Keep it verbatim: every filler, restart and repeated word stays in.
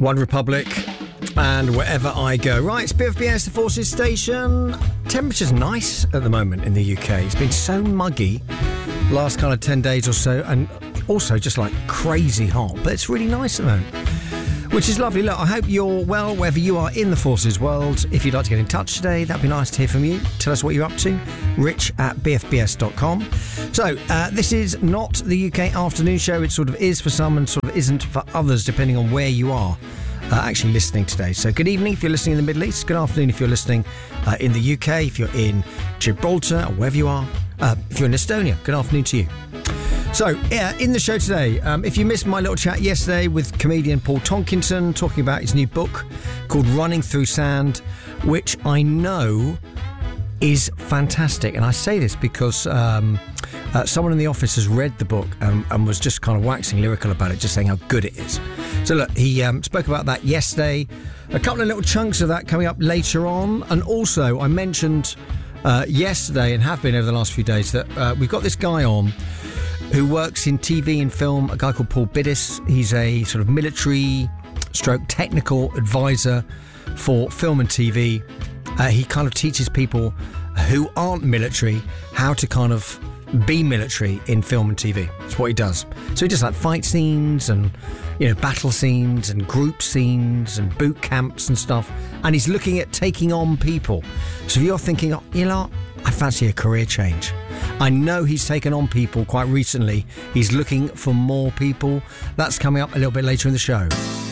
One Republic, and Wherever I Go. Right, it's B F B S, the Forces Station. Temperature's nice at the moment in the U K. It's been so muggy last kind of ten days or so, and also just like crazy hot, but it's really nice at the moment, which is lovely. Look, I hope you're well wherever you are in the Forces world. If you'd like to get in touch today, that'd be nice to hear from you. Tell us what you're up to. Rich at b f b s dot com. So, uh, this is not the U K afternoon show. It sort of is for some and sort of isn't for others, depending on where you are uh, actually listening today. So, good evening if you're listening in the Middle East. Good afternoon if you're listening uh, in the U K. If you're in Gibraltar or wherever you are. Uh, if you're in Estonia, good afternoon to you. So, yeah, in the show today, um, if you missed my little chat yesterday with comedian Paul Tonkinson talking about his new book called Running Through Sand, which I know is fantastic. And I say this because um, uh, someone in the office has read the book and, and was just kind of waxing lyrical about it, just saying how good it is. So, look, he um, spoke about that yesterday. A couple of little chunks of that coming up later on. And also, I mentioned uh, yesterday and have been over the last few days that uh, we've got this guy on who works in T V and film, a guy called Paul Biddis. He's a sort of military stroke technical advisor for film and T V. Uh, he kind of teaches people who aren't military how to kind of be military in film and T V. That's what he does. So he does like fight scenes and, you know, battle scenes and group scenes and boot camps and stuff. And he's looking at taking on people. So if you're thinking, oh, you know, I fancy a career change. I know he's taken on people quite recently. He's looking for more people. That's coming up a little bit later in the show.